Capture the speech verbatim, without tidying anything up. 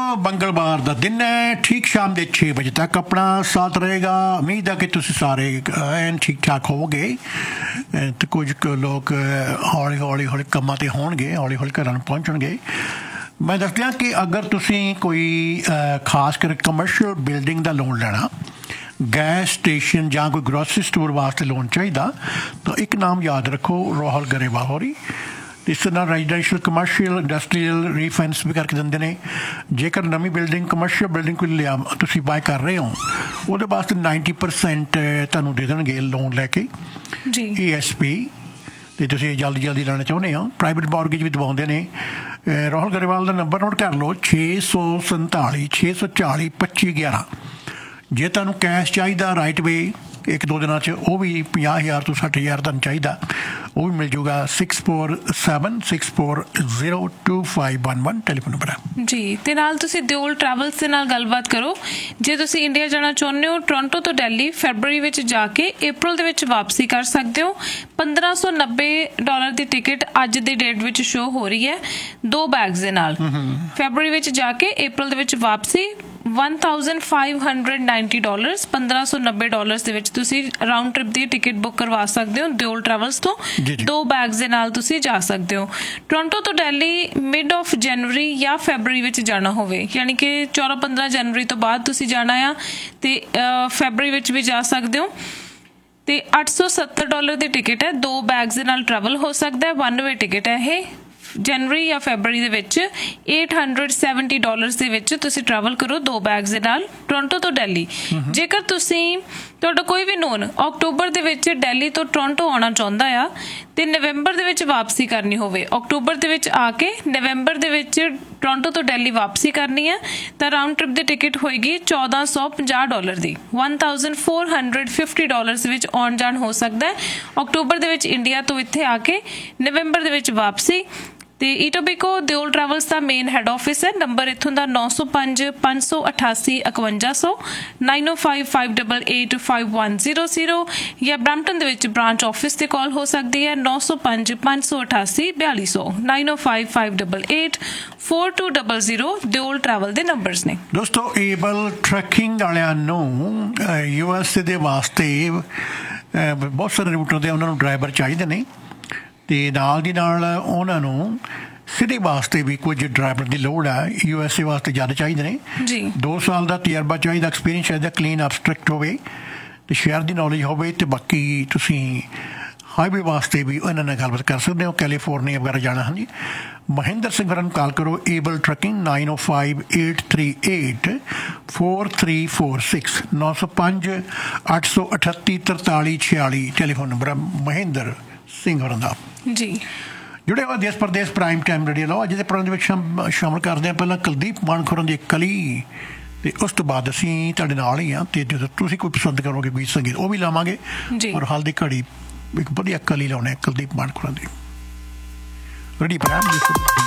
मंगलवार का दिन है, ठीक शाम के छे बजे तक अपना साथ रहेगा। उम्मीद है कि तुम सारे एन ठीक ठाक होवोगे तो कुछ लोग हौली हौली हौली कामां ते होणगे, हौली हौली घरां नूं पहुंचणगे। मैं दस दियां कि अगर तुसीं कोई खास कर कमर्शियल बिल्डिंग का लोन लेना, गैस स्टेशन ਜਾਂ कोई ग्रोसरी स्टोर वास्ते लोन चाहिए तो एक नाम याद रखो, रोहल गरेवाल होरी। इस तरह रेजिडेंशियल कमर्शियल इंडस्ट्रीयल रीफाइनेंस भी करके देंगे ने। जेकर नवी बिल्डिंग कमर्शियल बिल्डिंग कोई लिया तुसीं बाय कर रहे हो वो वास्ते नाइनटी परसेंट तुहानूं दे देणगे लोन लैके जी ई एस पी। तो तुसीं जल्दी जल्दी लेना चाहुंदे हो, प्राइवेट मॉर्गेज भी दवाउंदे ने। रोहल गरेवाल का नंबर नोट कर लो, छे सौ संताली छे सौ चाली पच्ची ग्यारह। जे तुहानूं कैश चाहिए राइट वे एक दो दिन वो भी पचास हज़ार तो सठ हज़ार तुहानूं चाहिए वो भी मिल जूगा। Six four seven six four zero to five one one telephone number है जी। ते नाल तुसीं दिओल ट्रैवल्स दे नाल गलबात करो। जे तुसीं इंडिया जाना चाहुंदे हो, टोरंटो तो दिल्ली फरवरी विच जाके अप्रैल दे विच वापसी कर सकते हो। पंद्रह सौ नब्बे डॉलर की टिकट अज की डेट विच शो हो रही है दो बैग्स दे नाल। फरवरी विच जाके अप्रैल दे विच वापसी one thousand five hundred ninety dollars पंद्रह सौ नब्बे डॉलर्स दे विच तुसीं राउंड ट्रिप की टिकट बुक करवा सकते हो दिओल ट्रैवल्स तो। दो बैग्स दे नाल तुसीं जा सकते हो। टोरंटो तो दिल्ली मिड ऑफ जनवरी या फरवरी विच जाना होवे, यानी कि चौदह पंद्रह जनवरी तो बाद तुसीं जाना आ ते फरवरी विच भी जा सकते हो। ते अठ सौ सत्तर डॉलर की टिकट है, दो बैग्स दे नाल ट्रैवल हो सकता है। वन वे टिकट है ये। जनवरी या फरवरी ਦੇ ਵਿੱਚ एट हंड्रेड सैवनटी डॉलर्स ਦੇ ਵਿੱਚ ਤੁਸੀਂ ਟਰੈਵਲ ਕਰੋ ਦੋ ਬੈਗਸ ਦੇ ਨਾਲ ਟੋਰਾਂਟੋ ਤੋਂ ਦਿੱਲੀ। ਜੇਕਰ ਤੁਸੀਂ ਤੁਹਾਡਾ ਕੋਈ ਵੀ ਨੋਨ ਅਕਤੂਬਰ ਦੇ ਵਿੱਚ ਦਿੱਲੀ ਤੋਂ ਟੋਰਾਂਟੋ ਆਉਣਾ ਚਾਹੁੰਦਾ ਆ ਤੇ ਨਵੰਬਰ ਦੇ ਵਿੱਚ ਵਾਪਸੀ ਕਰਨੀ ਹੋਵੇ, ਅਕਤੂਬਰ ਦੇ ਵਿੱਚ ਆ ਕੇ ਨਵੰਬਰ ਦੇ ਵਿੱਚ ਟੋਰਾਂਟੋ ਤੋਂ ਦਿੱਲੀ ਵਾਪਸੀ ਕਰਨੀ ਹੈ ਤਾਂ ਰਾਊਂਡ ਟ੍ਰਿਪ ਦੀ ਟਿਕਟ ਹੋਏਗੀ ਚੌਦਾਂ ਸੌ ਪੰਜਾਹ ਡਾਲਰ ਦੀ। One thousand four hundred fifty dollars ਵਿੱਚ ਆਉਣ ਜਾਣ ਹੋ ਸਕਦਾ ਹੈ। ਅਕਤੂਬਰ ਦੇ ਵਿੱਚ ਇੰਡੀਆ ਤੋਂ ਇੱਥੇ ਆ ਕੇ ਨਵੰਬਰ ਦੇ ਵਿੱਚ ਵਾਪਸੀ। ਤੇ ਈਟੋਬੀਕੋ ਦਿਓਲ ਟਰੈਵਲਸ ਦਾ ਮੇਨ ਹੈਡ ਆਫਿਸ ਹੈ। ਨੰਬਰ ਇੱਥੋਂ ਦਾ ਨੌ ਸੌ ਪੰਜ ਪੰਜ ਸੌ ਅਠਾਸੀ ਇਕਵੰਜਾ ਸੌ ਨਾਈਨ ਓ five five double eight five one zero zero ਜਾਂ ਬ੍ਰੈਂਪਟਨ ਦੇ ਵਿੱਚ ਬ੍ਰਾਂਚ ਆਫਿਸ ਤੇ ਕਾਲ ਹੋ ਸਕਦੀ ਹੈ ਨੌ ਸੌ ਪੰਜ ਪੰਜ ਸੌ ਅਠਾਸੀ ਬਿਆਲੀ ਸੌ nine O five five double eight four to double zero दिओल travel के नंबर्स ने। दोस्तों एबल ट्रैकिंग वालियां नूं यू एस ए दे वास्ते बहुत सारे रूटां ते उन्हां नूं ड्राइवर चाहिए ने ते नाल दी नाल उन्हां नूं सिटी वास्ते भी कुछ ड्राइवर की लोड़ है। यू एस ए वास्ते ज़्यादा चाहिए ने जी। दो साल का तजर्बा चाहिए, एक्सपीरियंस चाहिए, क्लीन अबस्ट्रैक्ट होवे ते शहर की नॉलेज होवे ते बाकी तुसीं हाईवे वास्ते भी उन्होंने गलबात कर सकते हो। कैलीफोर्निया वगैरह जाना हाँ जी। महेंद्र सिंह होरां नूं कॉल करो एबल ट्रकिंग नाइन ओ five eight three eight four three four six नौ सौ पाँच अठ सौ अठत्ती तरताली छियाली टैलीफोन नंबर है महेंद्र सिंह होरां दा जी। जुड़े हुए देश प्रदेश प्राइम टाइम रेडियो लो। अज के प्रोग्राम में शामिल करते हैं पहला कुलदीप मानखुरां दी कली ਤੇ ਉਸ ਤੋਂ ਬਾਅਦ ਅਸੀਂ ਤੁਹਾਡੇ ਨਾਲ ਹੀ ਹਾਂ ਤੇ ਜਦੋਂ ਤੁਸੀਂ ਕੋਈ ਪਸੰਦ ਕਰੋਗੇ ਗੀਤ ਸੰਗੀਤ ਉਹ ਵੀ ਲਾਵਾਂਗੇ ਔਰ ਹਾਲ ਦੀ ਘੜੀ ਇੱਕ ਵਧੀਆ ਕਲੀ ਲਾਉਣੇ ਕੁਲਦੀਪ ਮਾਨਖੁਰਾਂ ਦੀ ਰੈਡੀ ਪ੍ਰੋਗਰਾਮ।